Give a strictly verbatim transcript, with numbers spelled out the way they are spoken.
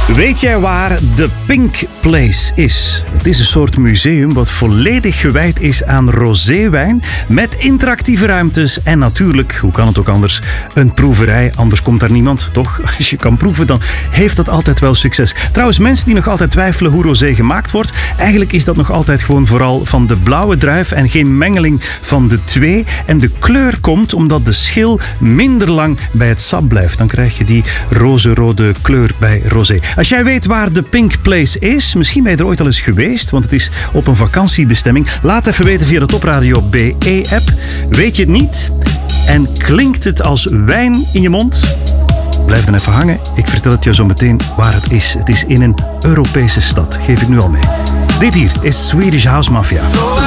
Weet jij waar de Pink Place is? Het is een soort museum wat volledig gewijd is aan roséwijn met interactieve ruimtes en natuurlijk, hoe kan het ook anders, een proeverij. Anders komt daar niemand, toch? Als je kan proeven, dan heeft dat altijd wel succes. Trouwens, mensen die nog altijd twijfelen hoe rosé gemaakt wordt, eigenlijk is dat nog altijd gewoon vooral van de blauwe druif en geen mengeling van de twee. En de kleur komt omdat de schil minder lang bij het sap blijft. Dan krijg je die roze-rode kleur bij rosé. Als jij weet waar de Pink Place is, misschien ben je er ooit al eens geweest, want het is op een vakantiebestemming. Laat even weten via de Topradio B E-app. Weet je het niet? En klinkt het als wijn in je mond? Blijf dan even hangen. Ik vertel het je zo meteen waar het is. Het is in een Europese stad. Geef ik nu al mee. Dit hier is Swedish House Mafia.